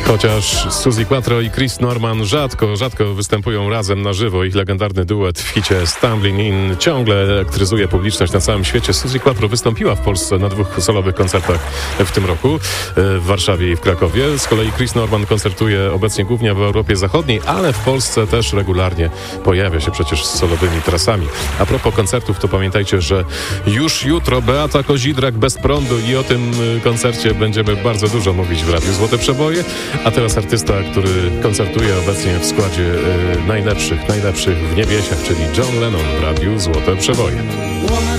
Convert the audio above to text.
Chociaż Suzi Quatro i Chris Norman rzadko występują razem na żywo, ich legendarny duet w hicie Stumbling In ciągle elektryzuje publiczność na całym świecie. Suzi Quatro wystąpiła w Polsce na 2 solowych koncertach w tym roku, w Warszawie i w Krakowie. Z kolei Chris Norman koncertuje obecnie głównie w Europie Zachodniej, ale w Polsce też regularnie pojawia się przecież z solowymi trasami. A propos koncertów, to pamiętajcie, że już jutro Beata Kozidrak bez prądu i o tym koncercie będziemy bardzo dużo mówić w Radiu Złote Przeboje. A teraz artysta, który koncertuje obecnie w składzie najlepszych w niebiesiach, czyli John Lennon w Radiu Złote Przeboje.